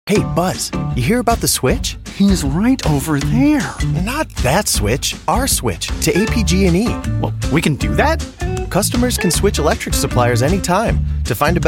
Hey, Buzz, you hear about the switch? He's right over there. Not that switch, our switch to APG&E. Well, we can do that? Customers can switch electric suppliers anytime to find a better